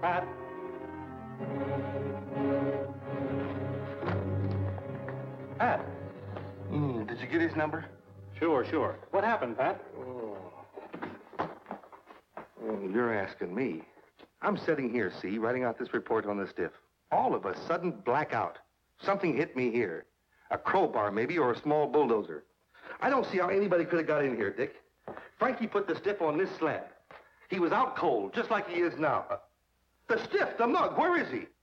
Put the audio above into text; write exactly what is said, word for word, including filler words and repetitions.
Pat? Pat? Mm, did you get his number? Sure, sure. What happened, Pat? Oh. Oh, you're asking me. I'm sitting here, see, writing out this report on the stiff. All of a sudden, blackout. Something hit me here. A crowbar, maybe, or a small bulldozer. I don't see how anybody could have got in here, Dick. Frankie put the stiff on this slab. He was out cold, just like he is now. Uh, the stiff, the mug, where is he?